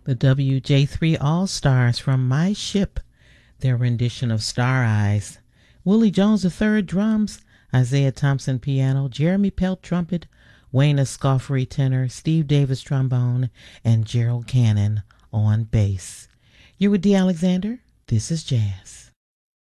The WJ3 All-Stars from My Ship, their rendition of Star Eyes. Willie Jones III drums, Isaiah Thompson piano, Jeremy Pelt trumpet, Wayne Escoffery tenor, Steve Davis trombone, and Gerald Cannon on bass. You're with D. Alexander. This is Jazz.